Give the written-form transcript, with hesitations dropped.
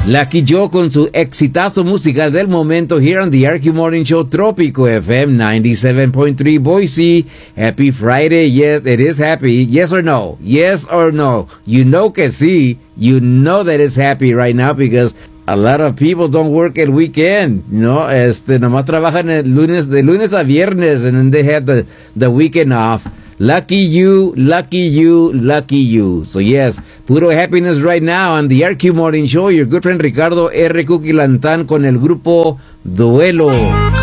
Lucky Joe con su exitazo musical del momento here on the RQ Morning Show, Trópico FM 97.3 Boise. Happy Friday. Yes, it is happy. Yes or no? Yes or no? You know que sí. You know that it's happy right now because a lot of people don't work at weekend, ¿no? Nomás trabajan de lunes a viernes, and then they have the weekend off. Lucky you, lucky you, lucky you. So yes, puro happiness right now on the RQ Morning Show. Your good friend Ricardo R. Cookie Lantan con el grupo Duelo.